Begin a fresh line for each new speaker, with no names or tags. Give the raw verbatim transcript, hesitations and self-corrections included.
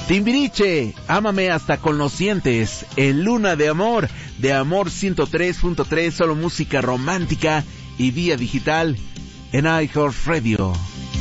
Timbiriche, Ámame hasta con los sientes, en Luna de Amor, de Amor ciento tres punto tres, solo música romántica y vía digital en iHeartRadio.